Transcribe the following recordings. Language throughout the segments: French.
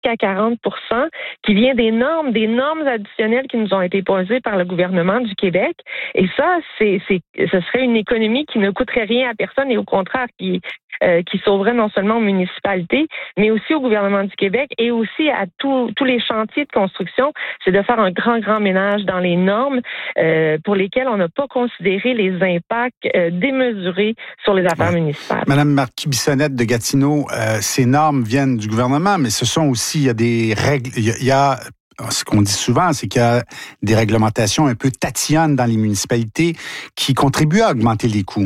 jusqu'à 40 qui vient des normes additionnelles qui nous ont été posées par le gouvernement du Québec. Et ça, ce serait une économie qui ne coûterait rien à personne et au contraire qui sauverait non seulement aux municipalités, mais aussi au gouvernement du Québec et aussi à tous les chantiers de construction. C'est de faire un grand ménage dans les normes pour lesquelles on n'a pas considéré les impacts démesurés sur les affaires municipales. Madame Marquis-Bissonnette de Gatineau, ces normes viennent du gouvernement, mais ce sont aussi, il y a des règles, il y a ce qu'on dit souvent, c'est qu'il y a des réglementations un peu tatillonnes dans les municipalités qui contribuent à augmenter les coûts.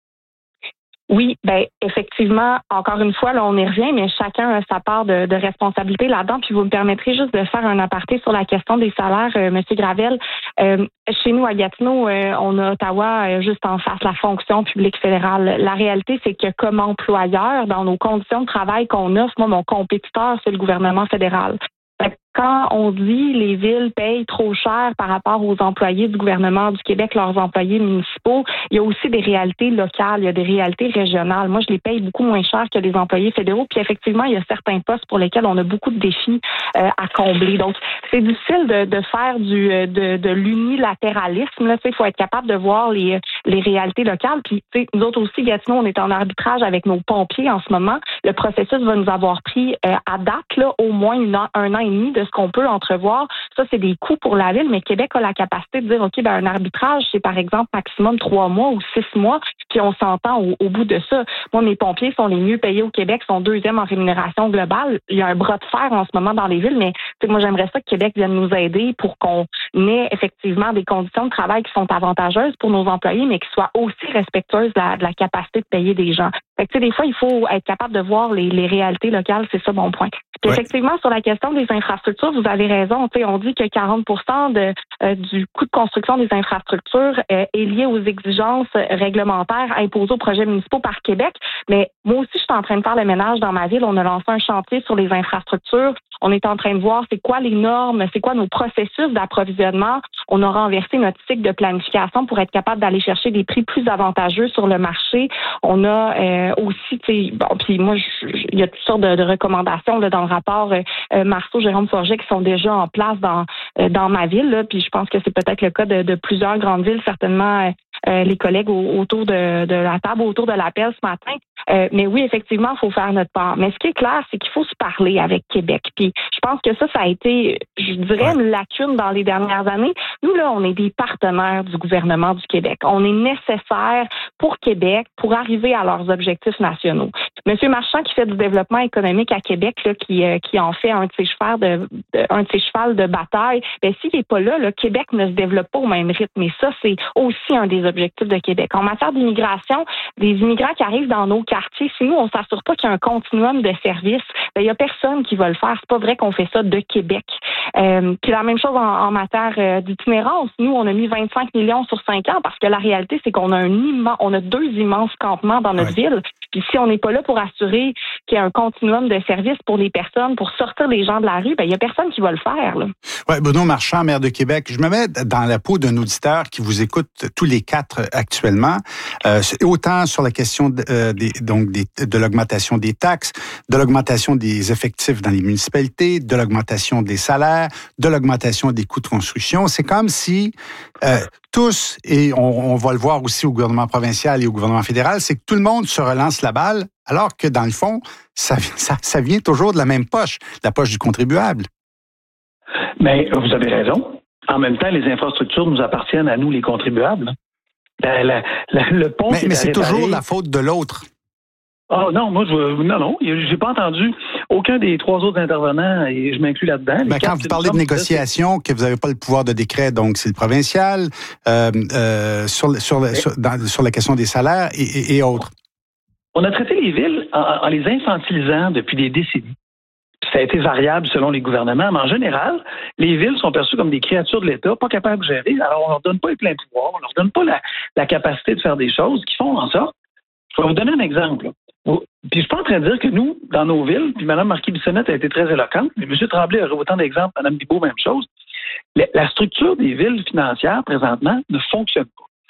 Oui, effectivement, encore une fois, là, on y revient, mais chacun a sa part de responsabilité là-dedans. Puis vous me permettrez juste de faire un aparté sur la question des salaires, Monsieur Gravel. Chez nous, à Gatineau, on a Ottawa juste en face, la fonction publique fédérale. La réalité, c'est que comme employeur, dans nos conditions de travail qu'on offre, moi, mon compétiteur, c'est le gouvernement fédéral. Quand on dit les villes payent trop cher par rapport aux employés du gouvernement du Québec, leurs employés municipaux, il y a aussi des réalités locales, il y a des réalités régionales. Moi, je les paye beaucoup moins cher que les employés fédéraux. Puis effectivement, il y a certains postes pour lesquels on a beaucoup de défis à combler. Donc, c'est difficile de faire de l'unilatéralisme. Là, il faut être capable de voir les réalités locales. Puis, nous autres aussi, Gatineau, on est en arbitrage avec nos pompiers en ce moment. Le processus va nous avoir pris à date là, au moins un an et demi de ce qu'on peut entrevoir. Ça, c'est des coûts pour la ville, mais Québec a la capacité de dire, OK, un arbitrage, c'est par exemple maximum 3 mois ou 6 mois, puis on s'entend au bout de ça. Moi, mes pompiers sont les mieux payés au Québec, sont deuxième en rémunération globale. Il y a un bras de fer en ce moment dans les villes, mais moi, j'aimerais ça que Québec vienne nous aider pour qu'on ait effectivement des conditions de travail qui sont avantageuses pour nos employés, mais qui soient aussi respectueuses de la capacité de payer des gens. Fait que, des fois, il faut être capable de voir les réalités locales, c'est ça mon point. Puis effectivement, sur la question des infrastructures, vous avez raison. On dit que 40 du coût de construction des infrastructures est lié aux exigences réglementaires imposées aux projets municipaux par Québec. Mais moi aussi, je suis en train de faire le ménage dans ma ville. On a lancé un chantier sur les infrastructures. On est en train de voir c'est quoi les normes, c'est quoi nos processus d'approvisionnement. On a renversé notre cycle de planification pour être capable d'aller chercher des prix plus avantageux sur le marché. On a aussi, puis moi, il y a toutes sortes de recommandations là, dans le rapport Marceau, Jérôme Forget qui sont déjà en place dans ma ville. Là, puis je pense que c'est peut-être le cas de plusieurs grandes villes, certainement les collègues autour de la table, autour de l'appel ce matin. Mais oui, effectivement, il faut faire notre part. Mais ce qui est clair, c'est qu'il faut se parler avec Québec. Puis je pense que ça a été, je dirais, une lacune dans les dernières années. Nous, là, on est des partenaires du gouvernement du Québec. On est nécessaire pour Québec pour arriver à leurs objectifs nationaux. Monsieur Marchand, qui fait du développement économique à Québec, là, qui en fait un de ses chevals de bataille, s'il n'est pas là, Québec ne se développe pas au même rythme. Et ça, c'est aussi un des objectifs de Québec. En matière d'immigration, des immigrants qui arrivent dans nos quartiers, si nous, on s'assure pas qu'il y a un continuum de services, il y a personne qui va le faire. C'est pas vrai qu'on fait ça de Québec. Puis la même chose en matière d'itinérance. Nous, on a mis 25 millions sur 5 ans parce que la réalité, c'est qu'on a on a 2 immenses campements dans notre ville. Puis si on n'est pas là pour assurer qu'il y a un continuum de services pour les personnes, pour sortir les gens de la rue, il y a personne qui va le faire. Oui, Bruno Marchand, maire de Québec, je me mets dans la peau d'un auditeur qui vous écoute tous les 4 actuellement, autant sur la question de l'augmentation des taxes, de l'augmentation des effectifs dans les municipalités, de l'augmentation des salaires, de l'augmentation des coûts de construction. C'est comme si tous, et on va le voir aussi au gouvernement provincial et au gouvernement fédéral, c'est que tout le monde se relance la balle, alors que dans le fond, ça vient toujours de la même poche, la poche du contribuable. Mais vous avez raison. En même temps, les infrastructures nous appartiennent à nous, les contribuables. Le pont. Mais c'est toujours la faute de l'autre. Oh non, j'ai pas entendu aucun des 3 autres intervenants et je m'inclus là-dedans. Quand vous parlez de négociation, que vous n'avez pas le pouvoir de décret, donc c'est le provincial, sur la question des salaires et autres. On a traité les villes en les infantilisant depuis des décennies. Ça a été variable selon les gouvernements, mais en général, les villes sont perçues comme des créatures de l'État, pas capables de gérer. Alors, on leur donne pas les pleins pouvoirs, on leur donne pas la capacité de faire des choses qui font en sorte. Je vais vous donner un exemple. Puis je suis pas en train de dire que nous, dans nos villes, puis Mme Marquis-Bissonnette a été très éloquente, mais M. Tremblay aurait autant d'exemples, Mme Bibeau, même chose. La structure des villes financières, présentement, ne fonctionne pas.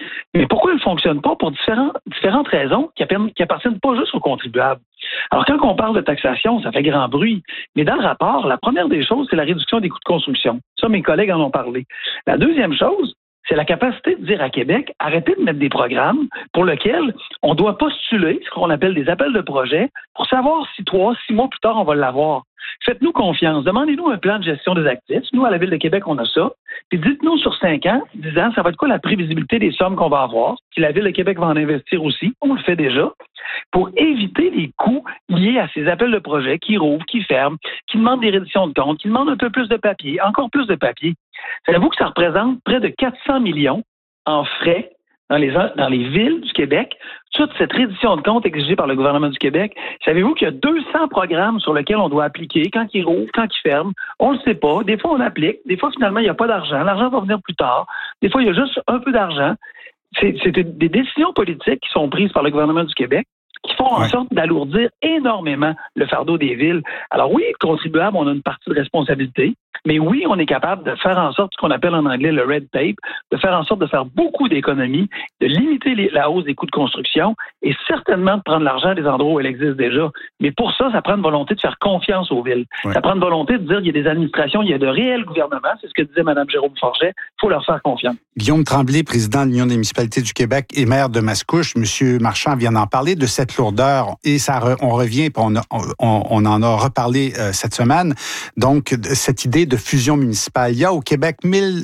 Mais pourquoi il ne fonctionne pas? Pour différentes raisons qui appartiennent pas juste aux contribuables. Alors, quand on parle de taxation, ça fait grand bruit. Mais dans le rapport, la première des choses, c'est la réduction des coûts de construction. Ça, mes collègues en ont parlé. La deuxième chose, c'est la capacité de dire à Québec, arrêtez de mettre des programmes pour lesquels on doit postuler ce qu'on appelle des appels de projet pour savoir si 3-6 mois plus tard, on va l'avoir. Faites-nous confiance. Demandez-nous un plan de gestion des actifs. Nous, à la Ville de Québec, on a ça. Puis dites-nous sur 5 ans, 10 ans, ça va être quoi la prévisibilité des sommes qu'on va avoir? Si la Ville de Québec va en investir aussi, on le fait déjà, pour éviter les coûts liés à ces appels de projet qui rouvrent, qui ferment, qui demandent des redditions de comptes, qui demandent un peu plus de papier, encore plus de papier. Savez-vous que ça représente près de 400 millions en frais dans les villes du Québec, toute cette reddition de comptes exigée par le gouvernement du Québec? Savez-vous qu'il y a 200 programmes sur lesquels on doit appliquer quand ils rouvrent, quand ils ferment? On ne le sait pas. Des fois, on applique. Des fois, finalement, il n'y a pas d'argent. L'argent va venir plus tard. Des fois, il y a juste un peu d'argent. C'est des décisions politiques qui sont prises par le gouvernement du Québec qui font en sorte d'alourdir énormément le fardeau des villes. Alors oui, contribuable, on a une partie de responsabilité, mais oui, on est capable de faire en sorte, ce qu'on appelle en anglais le red tape, de faire en sorte de faire beaucoup d'économies, de limiter la hausse des coûts de construction et certainement de prendre l'argent des endroits où elle existe déjà. Mais pour ça, ça prend une volonté de faire confiance aux villes. Ça prend une volonté de dire qu'il y a des administrations, il y a de réels gouvernements, c'est ce que disait Mme Jérôme Forget, il faut leur faire confiance. Guillaume Tremblay, président de l'Union des municipalités du Québec et maire de Mascouche, M. Marchand vient d'en parler de cette lourdeur et on revient, puis on en a reparlé cette semaine, donc cette idée de fusion municipale. Il y a au Québec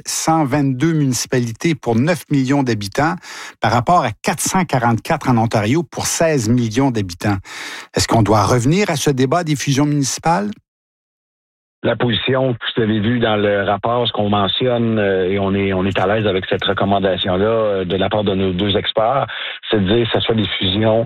1122 municipalités pour 9 millions d'habitants par rapport à 444 en Ontario pour 16 millions d'habitants. Est-ce qu'on doit revenir à ce débat des fusions municipales? La position que vous avez vue dans le rapport, ce qu'on mentionne, et on est à l'aise avec cette recommandation-là de la part de nos deux experts, c'est de dire que ce soit des fusions,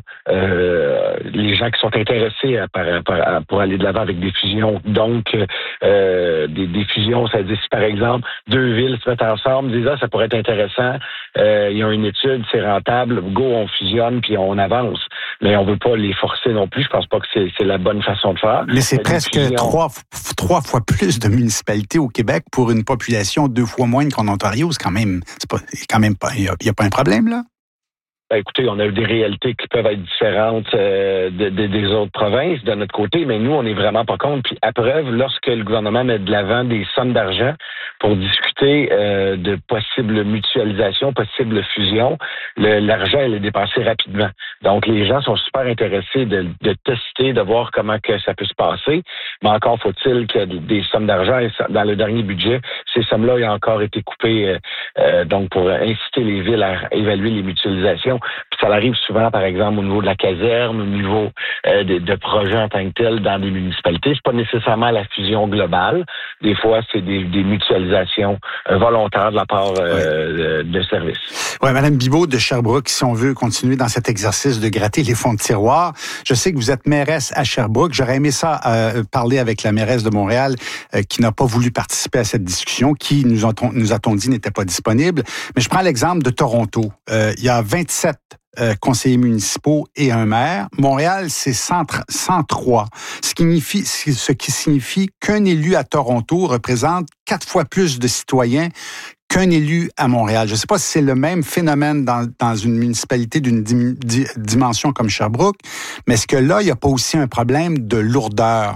les gens qui sont intéressés pour aller de l'avant avec des fusions, donc des fusions, ça veut dire si par exemple deux villes se mettent ensemble, disent ça pourrait être intéressant, il y a une étude, c'est rentable, go, on fusionne puis on avance. Mais on veut pas les forcer non plus, je pense pas que c'est la bonne façon de faire. Mais c'est presque trois fois plus de municipalités au Québec pour une population 2 fois moins qu'en Ontario. C'est quand même pas, il y a pas un problème, là? Ben, écoutez, on a eu des réalités qui peuvent être différentes des autres provinces de notre côté, mais nous, on n'est vraiment pas contre. Puis à preuve, lorsque le gouvernement met de l'avant des sommes d'argent pour discuter de possibles mutualisations, possibles fusions, l'argent, elle est dépensé rapidement. Donc, les gens sont super intéressés de tester, de voir comment que ça peut se passer. Mais encore faut-il qu'il y ait des sommes d'argent. Dans le dernier budget, ces sommes-là ont encore été coupées donc pour inciter les villes à évaluer les mutualisations. Puis ça arrive souvent, par exemple, au niveau de la caserne, au niveau de projets en tant que tel dans des municipalités. C'est pas nécessairement la fusion globale. Des fois, c'est des mutualisations volontaires de la part de services. Oui, Mme Bibeau de Sherbrooke, si on veut continuer dans cet exercice de gratter les fonds de tiroir, je sais que vous êtes mairesse à Sherbrooke. J'aurais aimé ça parler avec la mairesse de Montréal qui n'a pas voulu participer à cette discussion, qui, nous a-t-on dit, n'était pas disponible. Mais je prends l'exemple de Toronto. Il y a 27 conseillers municipaux et un maire. Montréal, c'est 103. Ce qui signifie qu'un élu à Toronto représente 4 fois plus de citoyens qu'un élu à Montréal. Je ne sais pas si c'est le même phénomène dans une municipalité d'une dimension comme Sherbrooke, mais est-ce que là, il n'y a pas aussi un problème de lourdeur?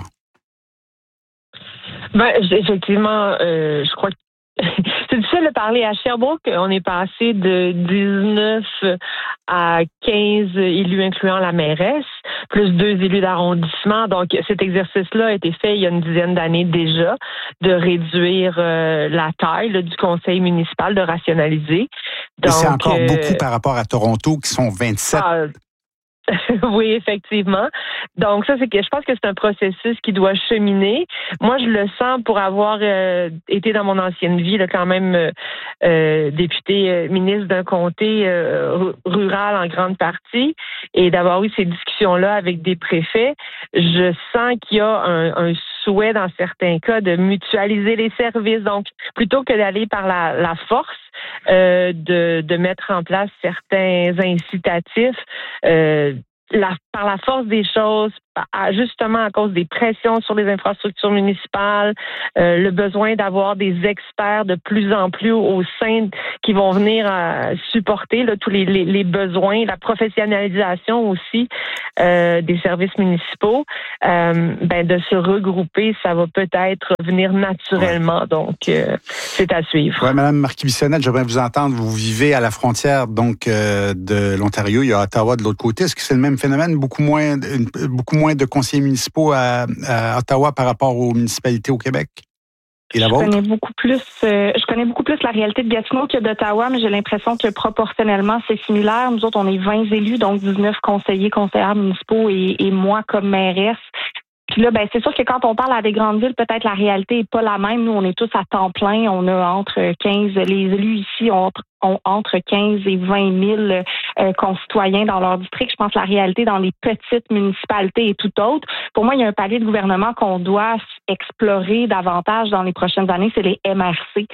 Ben, effectivement, je crois que c'est difficile de parler. À Sherbrooke, on est passé de 19 à 15 élus, incluant la mairesse, plus 2 élus d'arrondissement. Donc, cet exercice-là a été fait il y a une dizaine d'années déjà, de réduire la taille du conseil municipal, de rationaliser. Donc, c'est encore beaucoup par rapport à Toronto, qui sont 27. Oui, effectivement. Donc ça, je pense que c'est un processus qui doit cheminer. Moi, je le sens pour avoir été dans mon ancienne vie, là, quand même député ministre d'un comté rural en grande partie, et d'avoir eu ces discussions-là avec des préfets. Je sens qu'il y a un souhait dans certains cas de mutualiser les services. Donc, plutôt que d'aller par la force, de mettre en place certains incitatifs, par la force des choses, justement à cause des pressions sur les infrastructures municipales, le besoin d'avoir des experts de plus en plus au sein qui vont venir supporter là, tous les besoins, la professionnalisation aussi des services municipaux, de se regrouper, ça va peut-être venir naturellement. Ouais. Donc, c'est à suivre. Oui, Mme Marquis-Bissonnette, j'aimerais vous entendre. Vous vivez à la frontière donc de l'Ontario. Il y a Ottawa de l'autre côté. Est-ce que c'est le même phénomène? Beaucoup moins de conseillers municipaux à Ottawa par rapport aux municipalités au Québec? Et la vôtre? Je connais beaucoup plus la réalité de Gatineau que d'Ottawa, mais j'ai l'impression que proportionnellement, c'est similaire. Nous autres, on est 20 élus, donc 19 conseillères municipaux et moi comme mairesse. Puis là, c'est sûr que quand on parle à des grandes villes, peut-être la réalité est pas la même. Nous, on est tous à temps plein. On a entre 15, les élus ici ont entre 15 et 20 000 concitoyens dans leur district. Je pense que la réalité dans les petites municipalités est tout autre. Pour moi, il y a un palier de gouvernement qu'on doit explorer davantage dans les prochaines années, c'est les MRC.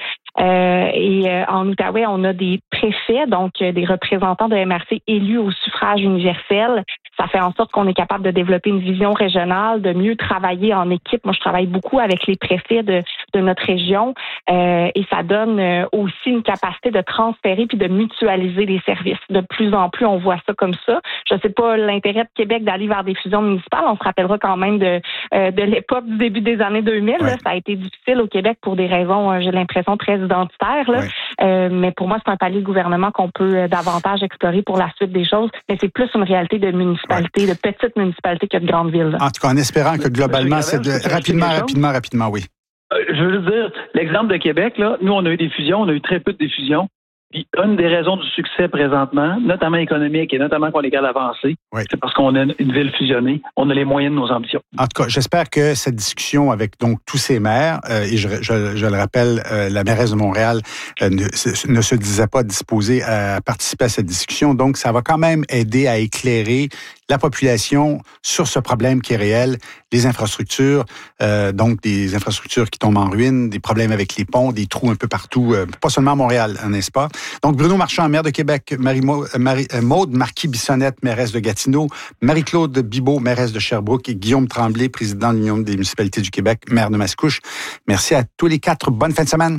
En Outaouais, on a des préfets, donc des représentants de MRC élus au suffrage universel. Ça fait en sorte qu'on est capable de développer une vision régionale, de mieux travailler en équipe. Moi, je travaille beaucoup avec les préfets de notre région et ça donne aussi une capacité de transférer puis de mutualiser les services. De plus en plus, on voit ça comme ça. Je ne sais pas l'intérêt de Québec d'aller vers des fusions municipales. On se rappellera quand même de l'époque du début des années 2000. Ouais. Là, ça a été difficile au Québec pour des raisons, j'ai l'impression, très identitaires. Là. Ouais. Mais pour moi, c'est un palier de gouvernement qu'on peut davantage explorer pour la suite des choses. Mais c'est plus une réalité de municipalité, de petites municipalités que de grandes villes. Là. En tout cas, en espérant que globalement, c'est rapidement, oui. Je veux dire, l'exemple de Québec, là, nous, on a eu des fusions, on a eu très peu de fusions. Puis une des raisons du succès présentement, notamment économique et notamment qu'on est capable d'avancer, c'est parce qu'on a une ville fusionnée, on a les moyens de nos ambitions. En tout cas, j'espère que cette discussion avec donc tous ces maires, et je le rappelle, la mairesse de Montréal ne se disait pas disposée à participer à cette discussion, donc ça va quand même aider à éclairer la population sur ce problème qui est réel, les infrastructures, donc des infrastructures qui tombent en ruine, des problèmes avec les ponts, des trous un peu partout, pas seulement à Montréal, n'est-ce pas? Donc, Bruno Marchand, maire de Québec, Maude Marquis-Bissonnette, mairesse de Gatineau, Marie-Claude Bibeau, mairesse de Sherbrooke et Guillaume Tremblay, président de l'Union des municipalités du Québec, maire de Mascouche. Merci à tous les quatre. Bonne fin de semaine.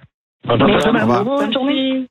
Bonne journée.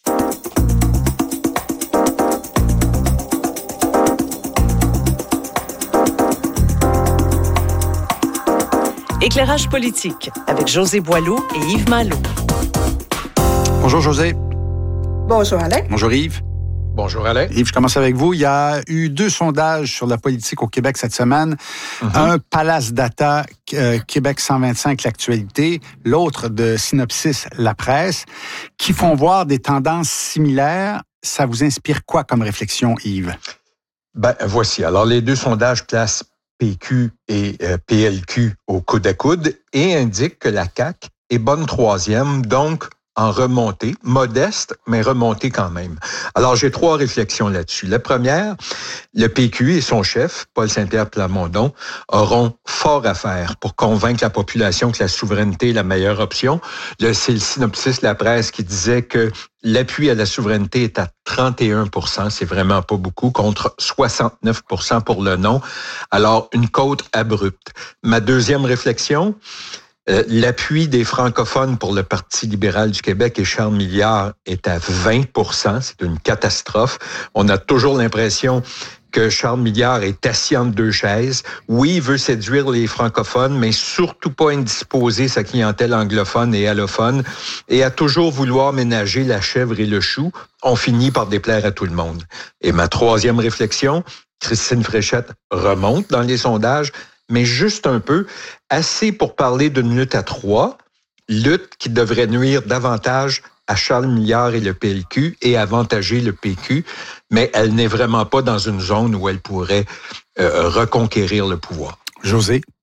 Éclairage politique avec José Boileau et Yves Malo. Bonjour José. Bonjour Alain. Bonjour Yves. Bonjour Alain. Yves, je commence avec vous. Il y a eu 2 sondages sur la politique au Québec cette semaine. Un Palace Data, Québec 125, l'actualité. L'autre de Synopsis, la presse, qui font voir des tendances similaires. Ça vous inspire quoi comme réflexion, Yves? Voici. Alors, les 2 sondages placent PQ et PLQ au coude à coude et indiquent que la CAQ est bonne 3e, donc en remontée, modeste, mais remontée quand même. Alors, j'ai 3 réflexions là-dessus. La première, le PQ et son chef, Paul Saint-Pierre Plamondon, auront fort à faire pour convaincre la population que la souveraineté est la meilleure option. C'est le Synopsis, la presse, qui disait que l'appui à la souveraineté est à 31%, c'est vraiment pas beaucoup, contre 69% pour le non. Alors, une côte abrupte. Ma deuxième réflexion, l'appui des francophones pour le Parti libéral du Québec et Charles Milliard est à 20%. C'est une catastrophe. On a toujours l'impression que Charles Milliard est assis entre 2 chaises. Oui, il veut séduire les francophones, mais surtout pas indisposer sa clientèle anglophone et allophone, et à toujours vouloir ménager la chèvre et le chou. On finit par déplaire à tout le monde. Et ma 3e réflexion, Christine Fréchette remonte dans les sondages, mais juste un peu, assez pour parler d'une lutte à 3, lutte qui devrait nuire davantage à Charles Milliard et le PLQ et avantager le PQ, mais elle n'est vraiment pas dans une zone où elle pourrait reconquérir le pouvoir. José?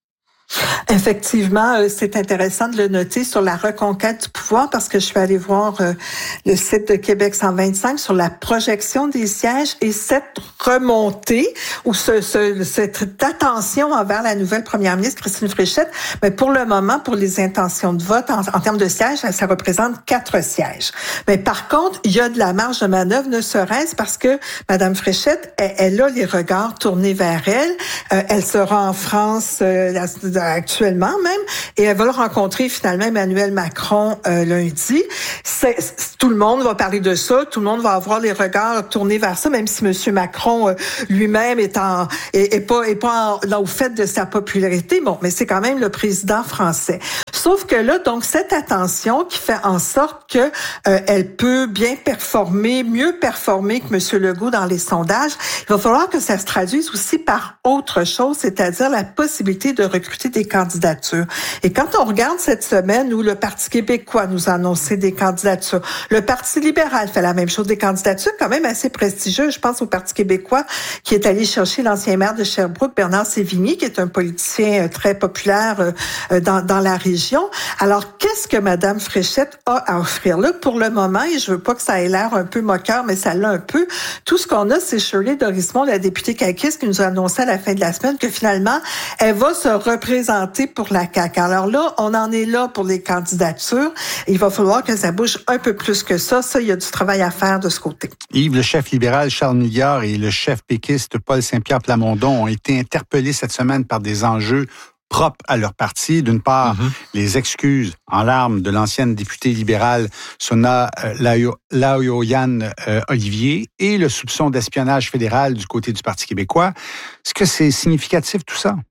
Effectivement, c'est intéressant de le noter sur la reconquête du pouvoir parce que je suis allée voir le site de Québec 125 sur la projection des sièges et cette remontée ou cette attention envers la nouvelle première ministre Christine Fréchette. Mais pour le moment, pour les intentions de vote, en termes de sièges, ça représente 4 sièges. Mais par contre, il y a de la marge de manœuvre, ne serait-ce parce que Mme Fréchette, elle a les regards tournés vers elle. Elle sera en France actuellement même, et elle va le rencontrer finalement Emmanuel Macron lundi. Tout le monde va parler de ça, tout le monde va avoir les regards tournés vers ça, même si M. Macron lui-même est pas là au fait de sa popularité. Bon, mais c'est quand même le président français. Sauf que là, donc cette attention qui fait en sorte que elle peut bien performer, mieux performer que M. Legault dans les sondages, il va falloir que ça se traduise aussi par autre chose, c'est-à-dire la possibilité de recruter des candidatures. Et quand on regarde cette semaine où le Parti québécois nous a annoncé des candidatures, le Parti libéral fait la même chose, des candidatures quand même assez prestigieuses. Je pense au Parti québécois qui est allé chercher l'ancien maire de Sherbrooke, Bernard Sévigny, qui est un politicien très populaire dans la région. Alors, qu'est-ce que Mme Fréchette a à offrir là? Pour le moment, et je veux pas que ça ait l'air un peu moqueur, mais ça l'a un peu, tout ce qu'on a, c'est Shirley Dorismond, la députée caquiste, qui nous a annoncé à la fin de la semaine que finalement, elle va se représenter pour la CAQ. Alors là, on en est là pour les candidatures. Il va falloir que ça bouge un peu plus que ça. Ça, il y a du travail à faire de ce côté. Yves, le chef libéral Charles Milliard et le chef péquiste Paul Saint-Pierre Plamondon ont été interpellés cette semaine par des enjeux propres à leur parti. D'une part, les excuses en larmes de l'ancienne députée libérale Sona Laoyan Olivier et le soupçon d'espionnage fédéral du côté du Parti québécois. Est-ce que c'est significatif tout ça?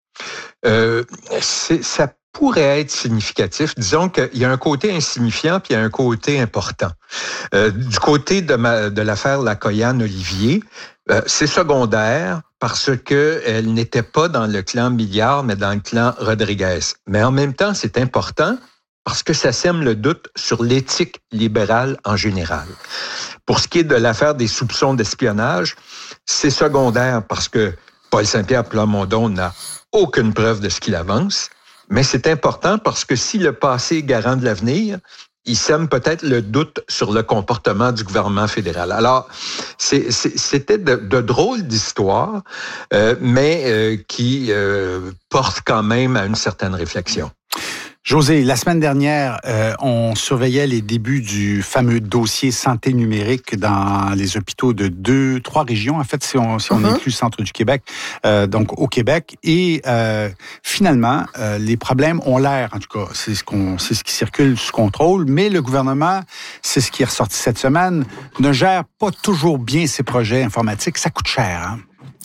Ça pourrait être significatif. Disons qu'il y a un côté insignifiant puis il y a un côté important. Du côté de l'affaire Lacoyan-Olivier, c'est secondaire parce que elle n'était pas dans le clan Milliard, mais dans le clan Rodriguez. Mais en même temps, c'est important parce que ça sème le doute sur l'éthique libérale en général. Pour ce qui est de l'affaire des soupçons d'espionnage, c'est secondaire parce que Paul Saint-Pierre Plamondon n'a aucune preuve de ce qu'il avance, mais c'est important parce que si le passé est garant de l'avenir, il sème peut-être le doute sur le comportement du gouvernement fédéral. Alors, c'était de drôles d'histoires, mais qui portent quand même à une certaine réflexion. José, la semaine dernière, on surveillait les débuts du fameux dossier santé numérique dans les hôpitaux de 3 régions. En fait, si on inclut le centre du Québec, donc au Québec. Et finalement, les problèmes ont l'air, en tout cas, c'est ce qui circule sous contrôle. Mais le gouvernement, c'est ce qui est ressorti cette semaine, ne gère pas toujours bien ses projets informatiques. Ça coûte cher, hein?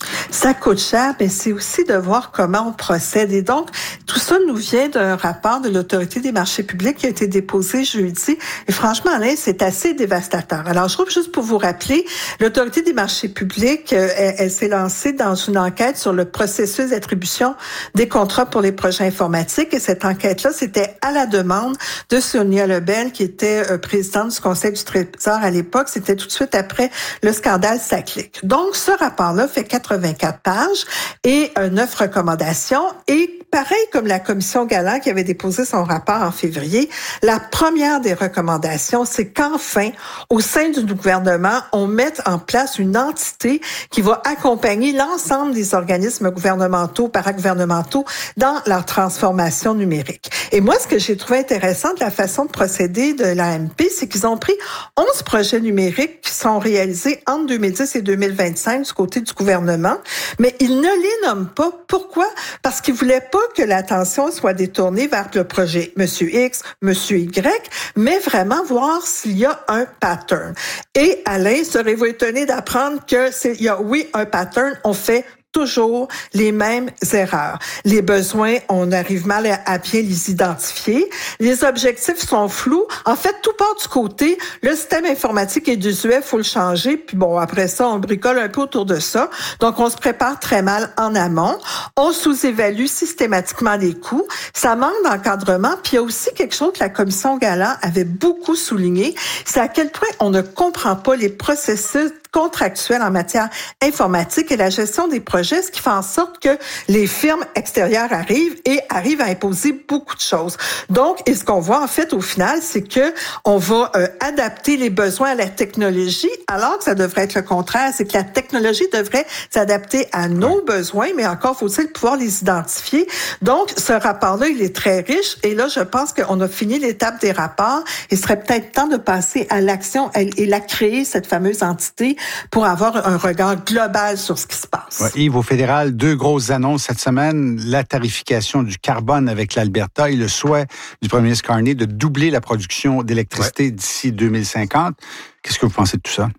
Ça coûte cher, mais c'est aussi de voir comment on procède. Et donc, tout ça nous vient d'un rapport de l'Autorité des marchés publics qui a été déposé jeudi. Et franchement, Alain, c'est assez dévastateur. Alors, je trouve juste pour vous rappeler, l'Autorité des marchés publics, elle s'est lancée dans une enquête sur le processus d'attribution des contrats pour les projets informatiques. Et cette enquête-là, c'était à la demande de Sonia Lebel, qui était présidente du Conseil du Trésor à l'époque. C'était tout de suite après le scandale SACLIC. Donc, ce rapport-là fait 84 pages et 9 recommandations. Et pareil comme la commission Galland qui avait déposé son rapport en février, la première des recommandations, c'est qu'enfin, au sein du gouvernement, on mette en place une entité qui va accompagner l'ensemble des organismes gouvernementaux, paragouvernementaux dans leur transformation numérique. Et moi, ce que j'ai trouvé intéressant de la façon de procéder de l'AMP, c'est qu'ils ont pris 11 projets numériques qui sont réalisés entre 2010 et 2025 du côté du gouvernement, mais ils ne les nomment pas. Pourquoi? Parce qu'ils voulaient pas que l'attention soit détournée vers le projet Monsieur X, Monsieur Y, mais vraiment voir s'il y a un pattern. Et Alain, serez-vous étonné d'apprendre qu'il y a, oui, un pattern, on fait toujours les mêmes erreurs. Les besoins, on arrive mal à bien les identifier. Les objectifs sont flous. En fait, tout part du côté. Le système informatique est désuet, faut le changer. Puis bon, après ça, on bricole un peu autour de ça. Donc, on se prépare très mal en amont. On sous-évalue systématiquement les coûts. Ça manque d'encadrement. Puis il y a aussi quelque chose que la commission Galland avait beaucoup souligné. C'est à quel point on ne comprend pas les processus contractuelle en matière informatique et la gestion des projets, ce qui fait en sorte que les firmes extérieures arrivent à imposer beaucoup de choses. Donc, et ce qu'on voit en fait au final, c'est que on va adapter les besoins à la technologie, alors que ça devrait être le contraire, c'est que la technologie devrait s'adapter à nos besoins, mais encore faut-il pouvoir les identifier. Donc, ce rapport-là, il est très riche, et là, je pense qu'on a fini l'étape des rapports. Il serait peut-être temps de passer à l'action et la créer, cette fameuse entité, pour avoir un regard global sur ce qui se passe. Ouais, Yves, au fédéral, 2 grosses annonces cette semaine, la tarification du carbone avec l'Alberta et le souhait du premier ministre Carney de doubler la production d'électricité d'ici 2050. Qu'est-ce que vous pensez de tout ça?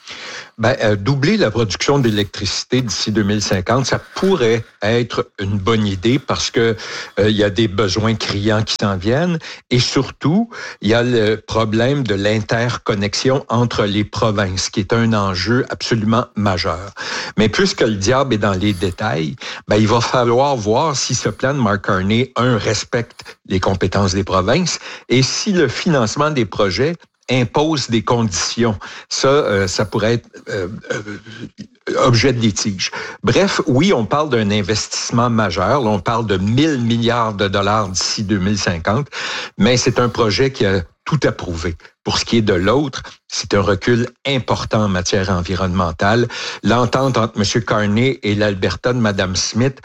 Doubler la production d'électricité d'ici 2050, ça pourrait être une bonne idée parce que il y a des besoins criants qui s'en viennent et surtout, il y a le problème de l'interconnexion entre les provinces qui est un enjeu absolument majeur. Mais puisque le diable est dans les détails, il va falloir voir si ce plan de Mark Carney, respecte les compétences des provinces et si le financement des projets impose des conditions. Ça pourrait être objet de litige. Bref, oui, on parle d'un investissement majeur. Là, on parle de 1000 milliards de dollars d'ici 2050, mais c'est un projet qui a tout à prouver. Pour ce qui est de l'autre, c'est un recul important en matière environnementale. L'entente entre M. Carney et l'Alberta de Mme Smith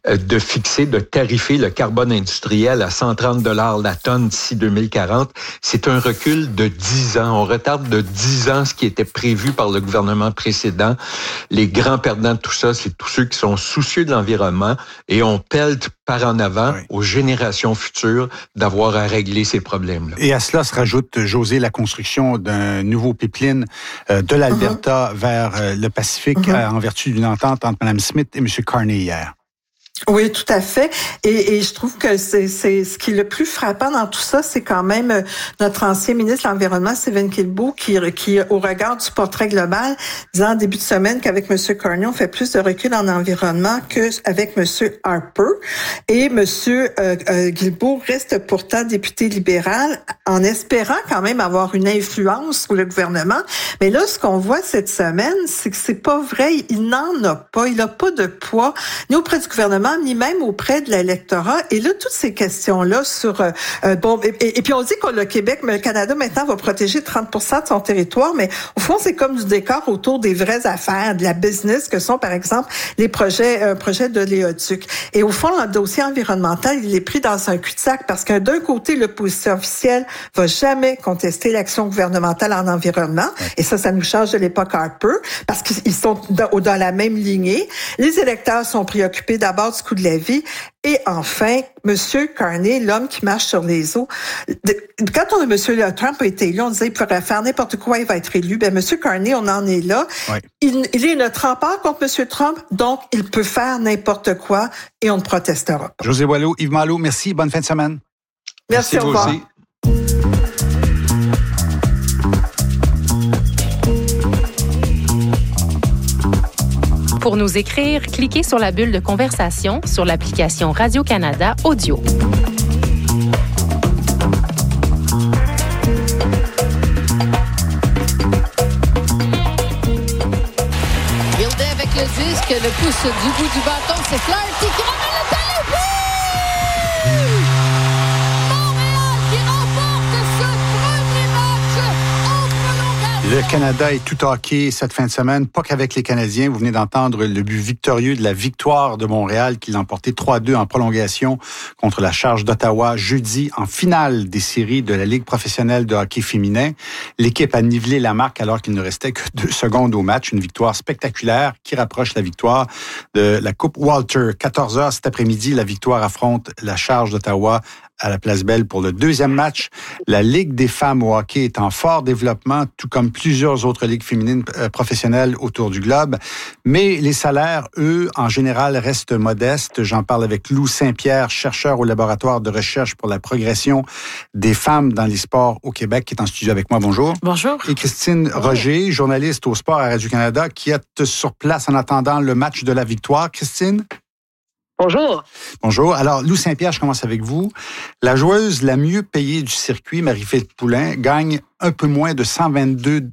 de tarifer le carbone industriel à 130 $ la tonne d'ici 2040, c'est un recul de 10 ans. On retarde de 10 ans ce qui était prévu par le gouvernement précédent. Les grands perdants de tout ça, c'est tous ceux qui sont soucieux de l'environnement et on pèle par en avant aux générations futures d'avoir à régler ces problèmes-là. Et à cela se rajoute, José, la construction d'un nouveau pipeline de l'Alberta vers le Pacifique en vertu d'une entente entre Mme Smith et M. Carney hier. Oui, tout à fait. Et je trouve que c'est ce qui est le plus frappant dans tout ça, c'est quand même notre ancien ministre de l'Environnement, Stephen Guilbeault, qui au regard du portrait global, disant en début de semaine qu'avec M. Carney, on fait plus de recul en environnement qu'avec M. Harper. Et M. Guilbeault reste pourtant député libéral en espérant quand même avoir une influence sur le gouvernement. Mais là, ce qu'on voit cette semaine, c'est que c'est pas vrai. Il n'en a pas. Il n'a pas de poids ni auprès du gouvernement, ni même auprès de l'électorat. Et là, toutes ces questions-là sur... et puis on dit que le Québec, mais le Canada maintenant va protéger 30% de son territoire, mais au fond, c'est comme du décor autour des vraies affaires, de la business, que sont par exemple les projets de l'éoduc. Et au fond, le dossier environnemental, il est pris dans un cul-de-sac parce que d'un côté, l'opposition officielle va jamais contester l'action gouvernementale en environnement. Et ça nous change de l'époque Harper parce qu'ils sont dans la même lignée. Les électeurs sont préoccupés d'abord du coût de la vie. Et enfin, M. Carney, l'homme qui marche sur les eaux. Quand M. Trump a été élu, on disait qu'il pourrait faire n'importe quoi, il va être élu. M. Carney, on en est là. Ouais. Il est notre rempart contre M. Trump, donc il peut faire n'importe quoi et on ne protestera pas. José Boileau, Yves Malo, merci. Bonne fin de semaine. Merci, au revoir. Aussi. Pour nous écrire, cliquez sur la bulle de conversation sur l'application Radio-Canada Audio. Gildet avec le disque, le pouce du bout du bâton, c'est Flaherty qui ramène le talent. Montréal qui remporte ce premier match en prolongation. Le Canada est tout hockey cette fin de semaine, pas qu'avec les Canadiens. Vous venez d'entendre le but victorieux de la victoire de Montréal qui l'a emporté 3-2 en prolongation contre la Charge d'Ottawa jeudi en finale des séries de la Ligue professionnelle de hockey féminin. L'équipe a nivelé la marque alors qu'il ne restait que 2 secondes au match. Une victoire spectaculaire qui rapproche la victoire de la Coupe Walter. 14h cet après-midi, la victoire affronte la Charge d'Ottawa à la Place Belle pour le deuxième match. La Ligue des femmes au hockey est en fort développement, tout comme plusieurs autres ligues féminines professionnelles autour du globe. Mais les salaires, eux, en général, restent modestes. J'en parle avec Lou Saint-Pierre, chercheur au laboratoire de recherche pour la progression des femmes dans les sports au Québec, qui est en studio avec moi. Bonjour. Bonjour. Et Christine Roger, journaliste au sport à Radio-Canada, qui est sur place en attendant le match de la victoire. Christine? Bonjour. Bonjour. Alors, Lou Saint-Pierre, je commence avec vous. La joueuse la mieux payée du circuit, Marie-Philippe Poulin, gagne un peu moins de 122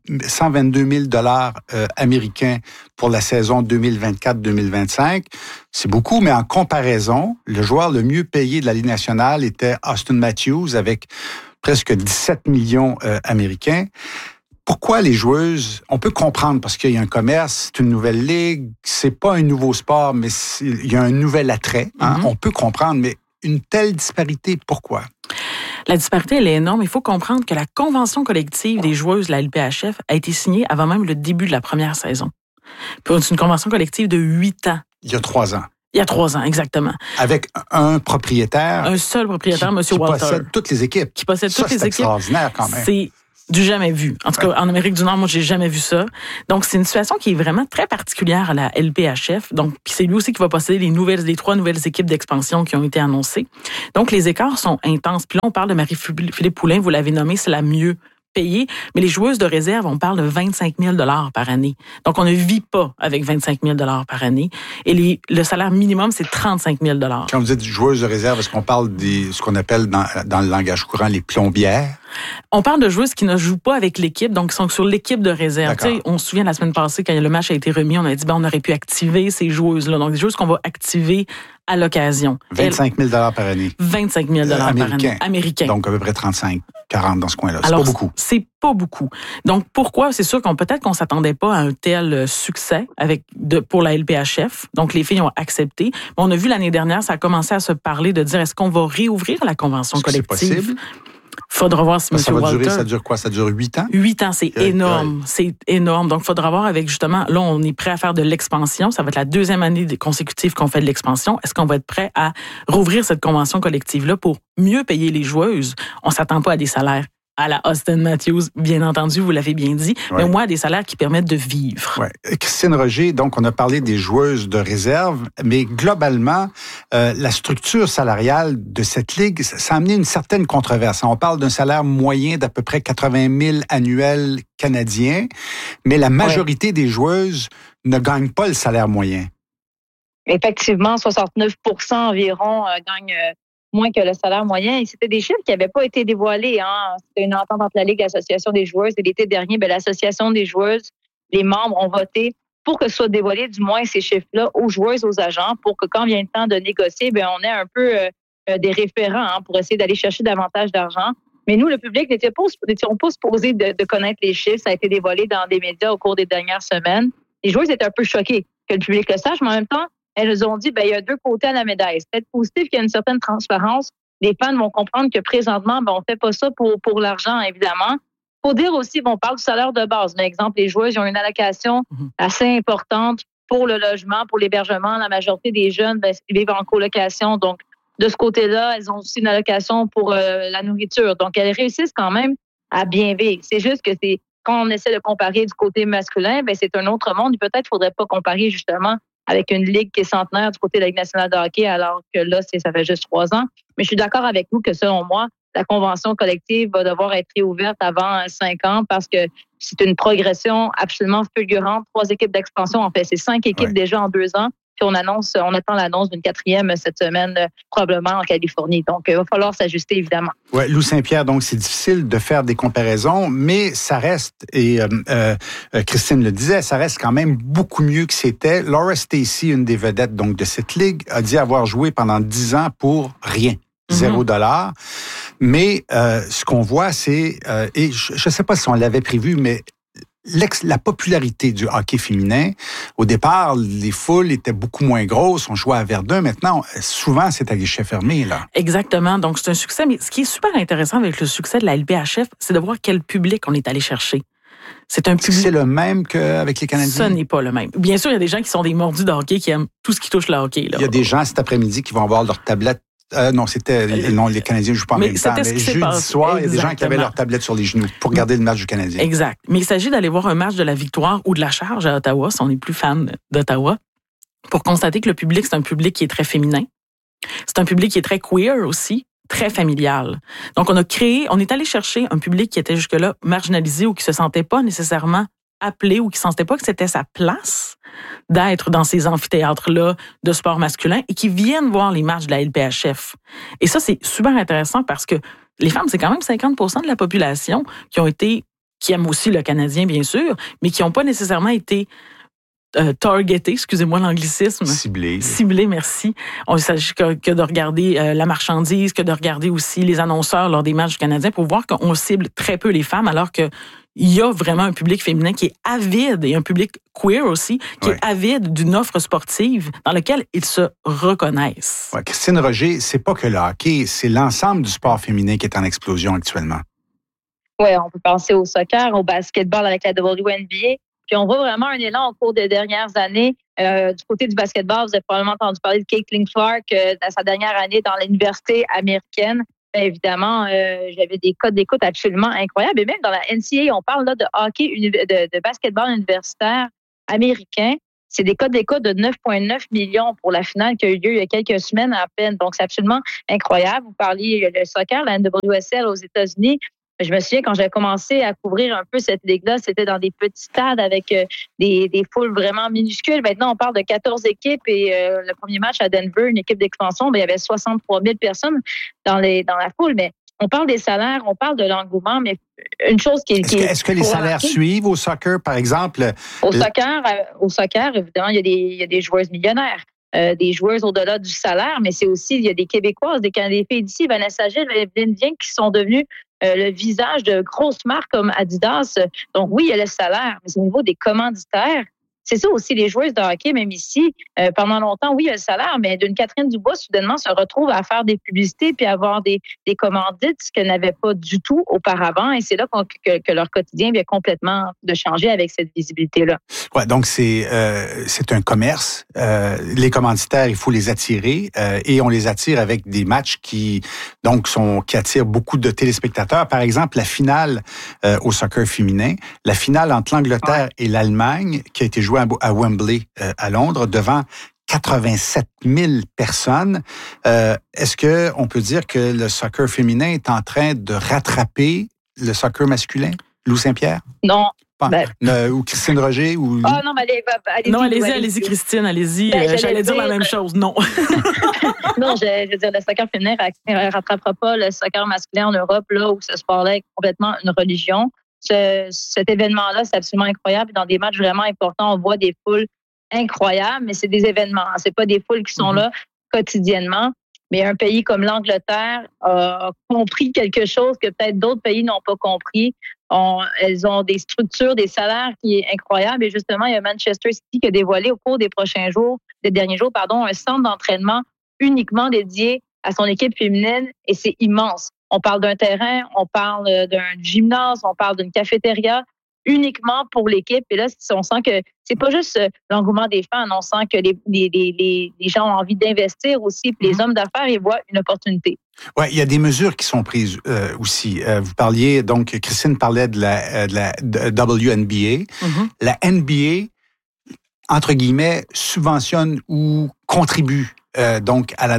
000 américains pour la saison 2024-2025. C'est beaucoup, mais en comparaison, le joueur le mieux payé de la Ligue nationale était Austin Matthews avec presque 17 millions américains. Pourquoi les joueuses, on peut comprendre parce qu'il y a un commerce, c'est une nouvelle ligue, c'est pas un nouveau sport, mais il y a un nouvel attrait. Hein? On peut comprendre, mais une telle disparité, pourquoi? La disparité, elle est énorme. Il faut comprendre que la convention collective des joueuses de la LPHF a été signée avant même le début de la première saison. C'est une convention collective de 8 ans. Il y a 3 ans. Il y a 3 ans, exactement. Avec un propriétaire. Un seul propriétaire, M. Walter. Qui possède toutes les équipes. Qui possède toutes les équipes. C'est extraordinaire quand même. C'est du jamais vu. En tout cas, en Amérique du Nord, moi, j'ai jamais vu ça. Donc, c'est une situation qui est vraiment très particulière à la LPHF. Donc, puis c'est lui aussi qui va posséder les 3 nouvelles équipes d'expansion qui ont été annoncées. Donc, les écarts sont intenses. Puis là, on parle de Marie-Philippe Poulin, vous l'avez nommée, c'est la mieux payée. Mais les joueuses de réserve, on parle de 25 000 $ par année. Donc, on ne vit pas avec 25 000 $ par année. Et le salaire minimum, c'est 35 000 $. Quand vous dites joueuses de réserve, est-ce qu'on parle ce qu'on appelle dans le langage courant les plombières? On parle de joueuses qui ne jouent pas avec l'équipe, donc qui sont sur l'équipe de réserve. Tu sais, on se souvient la semaine passée, quand le match a été remis, on a dit on aurait pu activer ces joueuses-là. Donc, des joueuses qu'on va activer à l'occasion. 25 000 $ par année. 25 000 $ par année. Américains. Donc, à peu près 35, 40 dans ce coin-là. C'est Alors, pas beaucoup. C'est pas beaucoup. Donc, pourquoi? C'est sûr peut-être qu'on s'attendait pas à un tel succès pour la LPHF. Donc, les filles ont accepté. Mais on a vu l'année dernière, ça a commencé à se parler de dire est-ce qu'on va réouvrir la convention collective? C'est possible? Faudra voir si M. Walter... Ça dure quoi? Ça dure 8 ans? 8 ans, c'est énorme. C'est énorme. Donc, faudra voir avec justement, là, on est prêt à faire de l'expansion. Ça va être la 2e année consécutive qu'on fait de l'expansion. Est-ce qu'on va être prêt à rouvrir cette convention collective-là pour mieux payer les joueuses? On s'attend pas à des salaires à la Austin Matthews, bien entendu, vous l'avez bien dit, mais au moins à des salaires qui permettent de vivre. Ouais. Christine Roger, donc on a parlé des joueuses de réserve, mais globalement, la structure salariale de cette ligue, ça a amené une certaine controverse. On parle d'un salaire moyen d'à peu près 80 000 annuels canadiens, mais la majorité des joueuses ne gagnent pas le salaire moyen. Effectivement, 69 % environ gagnent moins que le salaire moyen. Et c'était des chiffres qui n'avaient pas été dévoilés. Hein. C'était une entente entre la Ligue et l'Association des joueuses. Et l'été dernier, l'Association des joueuses, les membres ont voté pour que soient dévoilés du moins ces chiffres-là aux joueuses, aux agents, pour que quand vient le temps de négocier, on ait un peu des référents pour essayer d'aller chercher davantage d'argent. Mais nous, le public, n'étions pas supposés de connaître les chiffres. Ça a été dévoilé dans des médias au cours des dernières semaines. Les joueuses étaient un peu choquées que le public le sache, mais en même temps, elles nous ont dit, il y a 2 côtés à la médaille. C'est peut-être positif qu'il y a une certaine transparence. Les fans vont comprendre que présentement, on fait pas ça pour l'argent, évidemment. Faut dire aussi, on parle du salaire de base. Par exemple, les joueuses ont une allocation assez importante pour le logement, pour l'hébergement. La majorité des jeunes vivent en colocation. Donc, de ce côté-là, elles ont aussi une allocation pour la nourriture. Donc, elles réussissent quand même à bien vivre. C'est juste que quand on essaie de comparer du côté masculin, c'est un autre monde. Peut-être qu'il ne faudrait pas comparer justement avec une ligue qui est centenaire du côté de la Ligue nationale de hockey, alors que là, ça fait juste 3 ans. Mais je suis d'accord avec vous que, selon moi, la convention collective va devoir être réouverte avant 5 ans parce que c'est une progression absolument fulgurante. 3 équipes d'expansion, en fait, c'est 5 équipes déjà en 2 ans. Puis on attend l'annonce d'une 4e cette semaine, probablement en Californie. Donc, il va falloir s'ajuster, évidemment. Oui, Lou Saint-Pierre, donc c'est difficile de faire des comparaisons, mais ça reste, et Christine le disait, ça reste quand même beaucoup mieux que c'était. Laura Stacey, une des vedettes donc de cette ligue, a dit avoir joué pendant 10 ans pour rien. $0. Mais ce qu'on voit, c'est, et je ne sais pas si on l'avait prévu, mais la popularité du hockey féminin, au départ, les foules étaient beaucoup moins grosses, on jouait à Verdun. Maintenant, souvent, c'est à guichet fermé, là. Exactement. Donc, c'est un succès. Mais ce qui est super intéressant avec le succès de la LPHF, c'est de voir quel public on est allé chercher. C'est un public... C'est le même qu'avec les Canadiens? Ce n'est pas le même. Bien sûr, il y a des gens qui sont des mordus de hockey, qui aiment tout ce qui touche le hockey, là. Il y a des gens cet après-midi qui vont avoir leur tablette. Non, les Canadiens ne jouent pas en même temps. Mais jeudi soir, il y a des gens qui avaient leur tablette sur les genoux pour regarder le match du Canadien. Exact. Mais il s'agit d'aller voir un match de la Victoire ou de la Charge à Ottawa, si on est plus fan d'Ottawa, pour constater que le public, c'est un public qui est très féminin. C'est un public qui est très queer aussi, très familial. Donc, on est allé chercher un public qui était jusque-là marginalisé ou qui se sentait pas nécessairement appelé ou qui ne sentaient pas que c'était sa place d'être dans ces amphithéâtres-là de sport masculin et qui viennent voir les matchs de la LPHF. Et ça, c'est super intéressant parce que les femmes, c'est quand même 50% de la population qui aiment aussi le Canadien, bien sûr, mais qui n'ont pas nécessairement été targeté, excusez-moi l'anglicisme. Ciblé, merci. Il s'agit que de regarder la marchandise, que de regarder aussi les annonceurs lors des matchs du Canadien pour voir qu'on cible très peu les femmes, alors que il y a vraiment un public féminin qui est avide et un public queer aussi, qui est avide d'une offre sportive dans laquelle ils se reconnaissent. Ouais, Christine Roger, c'est pas que le hockey, c'est l'ensemble du sport féminin qui est en explosion actuellement. Oui, on peut penser au soccer, au basketball avec la WNBA. Puis on voit vraiment un élan au cours des dernières années. Du côté du basketball, vous avez probablement entendu parler de Caitlin Clark dans sa dernière année dans l'université américaine. Bien évidemment, j'avais des codes d'écoute absolument incroyables. Et même dans la NCAA, on parle là de hockey, de basketball universitaire américain. C'est des codes d'écoute de 9,9 millions pour la finale qui a eu lieu il y a quelques semaines à peine. Donc, c'est absolument incroyable. Vous parliez le soccer, la NWSL aux États-Unis. Je me souviens, quand j'ai commencé à couvrir un peu cette ligue-là, c'était dans des petits stades avec des foules vraiment minuscules. Maintenant, on parle de 14 équipes et le premier match à Denver, une équipe d'expansion, il y avait 63 000 personnes dans la foule. Mais on parle des salaires, on parle de l'engouement, mais une chose qui est... Est-ce que les salaires suivent au soccer, par exemple? Au soccer, évidemment, il y a des joueuses millionnaires. Des joueuses au-delà du salaire, mais c'est aussi, il y a des Québécoises, des filles d'ici, Vanessa Gilles, Evelyne Viens, qui sont devenues le visage de grosses marques comme Adidas. Donc oui, il y a le salaire, mais au niveau des commanditaires, c'est ça aussi, les joueuses de hockey, même ici, pendant longtemps, oui, il y a le salaire, mais d'une Catherine Dubois, soudainement, se retrouve à faire des publicités puis à avoir des commandites, ce qu'elle n'avait pas du tout auparavant. Et c'est là que leur quotidien vient complètement de changer avec cette visibilité-là. Ouais, donc c'est un commerce. Les commanditaires, il faut les attirer et on les attire avec des matchs qui attirent beaucoup de téléspectateurs. Par exemple, la finale au soccer féminin, la finale entre l'Angleterre et l'Allemagne, qui a été jouée à Wembley à Londres devant 87 000 personnes. Est-ce qu'on peut dire que le soccer féminin est en train de rattraper le soccer masculin? Lou Saint-Pierre? Non. Ou Christine Roger? Ou... Ah non, mais allez-y, Christine, allez-y. J'allais dire la même chose, non. Non, je veux dire, le soccer féminin ne rattrapera pas le soccer masculin en Europe, là où ce sport-là est complètement une religion. Cet événement-là, c'est absolument incroyable. Dans des matchs vraiment importants, on voit des foules incroyables, mais c'est des événements. C'est pas des foules qui sont là quotidiennement. Mais un pays comme l'Angleterre a compris quelque chose que peut-être d'autres pays n'ont pas compris. Elles ont des structures, des salaires qui est incroyable. Et justement, il y a Manchester City qui a dévoilé au cours des derniers jours, un centre d'entraînement uniquement dédié à son équipe féminine. Et c'est immense. On parle d'un terrain, on parle d'un gymnase, on parle d'une cafétéria uniquement pour l'équipe. Et là, on sent que c'est pas juste l'engouement des fans, on sent que les gens ont envie d'investir aussi, puis les hommes d'affaires, ils voient une opportunité. Oui, il y a des mesures qui sont prises aussi. Vous parliez, donc, Christine parlait de la WNBA. La NBA, entre guillemets, subventionne ou contribue donc à la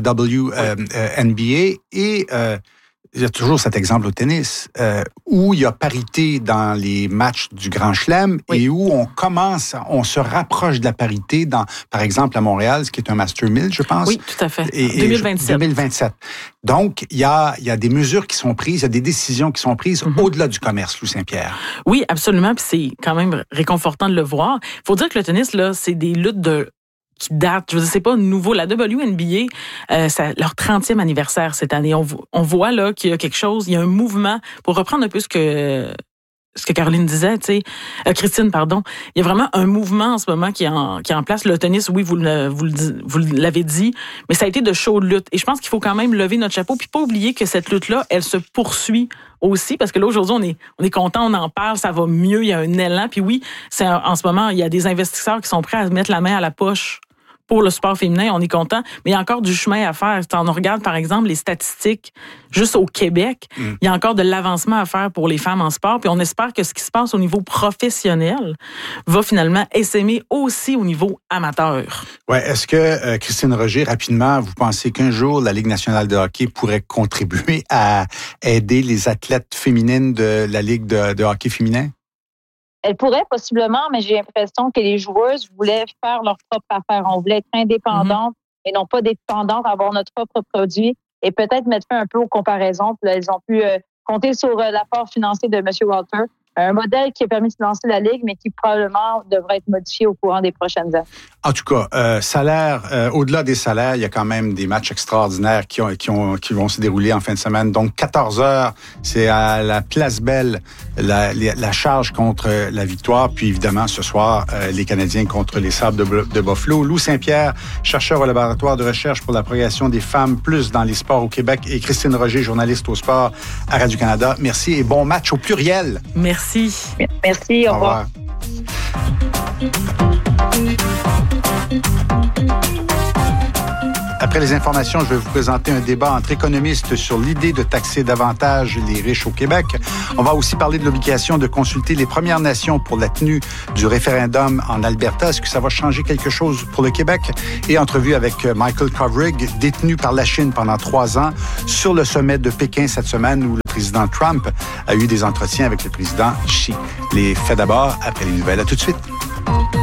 WNBA et il y a toujours cet exemple au tennis où il y a parité dans les matchs du Grand Chelem et où on se rapproche de la parité par exemple, à Montréal, ce qui est un Master 1000, je pense. Oui, tout à fait. 2027. Donc, il y a des mesures qui sont prises, il y a des décisions qui sont prises au-delà du commerce, Lou Saint-Pierre. Oui, absolument. Puis c'est quand même réconfortant de le voir. Il faut dire que le tennis, là, c'est des luttes qui datent, je veux dire, c'est pas nouveau. La WNBA, c'est leur 30e anniversaire cette année. On voit là qu'il y a quelque chose, il y a un mouvement, pour reprendre un peu ce que Caroline disait, tu sais, Christine, pardon. Il y a vraiment un mouvement en ce moment qui est en place. Le tennis, oui, vous l'avez dit, mais ça a été de chaudes luttes. Et je pense qu'il faut quand même lever notre chapeau puis pas oublier que cette lutte-là, elle se poursuit aussi, parce que là, aujourd'hui, on est content, on en parle, ça va mieux, il y a un élan. Puis oui, en ce moment, il y a des investisseurs qui sont prêts à mettre la main à la poche pour le sport féminin, on est content, mais il y a encore du chemin à faire. Si on regarde, par exemple, les statistiques juste au Québec, il y a encore de l'avancement à faire pour les femmes en sport, puis on espère que ce qui se passe au niveau professionnel va finalement essaimer aussi au niveau amateur. Ouais, est-ce que, Christine Roger, rapidement, vous pensez qu'un jour, la Ligue nationale de hockey pourrait contribuer à aider les athlètes féminines de la Ligue de hockey féminin? Elle pourrait possiblement, mais j'ai l'impression que les joueuses voulaient faire leur propre affaire. On voulait être indépendantes et non pas dépendantes, avoir notre propre produit et peut-être mettre fin un peu aux comparaisons. Puis là, elles ont pu compter sur l'apport financier de M. Walter. Un modèle qui a permis de lancer la Ligue, mais qui probablement devrait être modifié au courant des prochaines années. En tout cas, au-delà des salaires, il y a quand même des matchs extraordinaires qui vont se dérouler en fin de semaine. Donc, 14h, c'est à la Place Belle, la charge contre la Victoire. Puis, évidemment, ce soir, les Canadiens contre les Sables de Buffalo. Lou Saint-Pierre, chercheur au laboratoire de recherche pour la progression des femmes plus dans les sports au Québec, et Christine Roger, journaliste au sport à Radio-Canada. Merci et bon match au pluriel. Merci. Merci, au revoir. Après les informations, je vais vous présenter un débat entre économistes sur l'idée de taxer davantage les riches au Québec. On va aussi parler de l'obligation de consulter les Premières Nations pour la tenue du référendum en Alberta. Est-ce que ça va changer quelque chose pour le Québec? Et entrevue avec Michael Kovrig, détenu par la Chine pendant 3 ans, sur le sommet de Pékin cette semaine où le président Trump a eu des entretiens avec le président Xi. Les faits d'abord, après les nouvelles. À tout de suite.